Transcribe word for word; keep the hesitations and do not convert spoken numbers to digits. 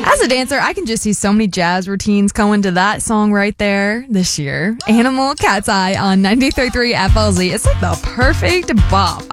As a dancer, I can just see so many jazz routines going to that song right there this year. Animal Cat's Eye on ninety-three point three F L Z. It's like the perfect bop.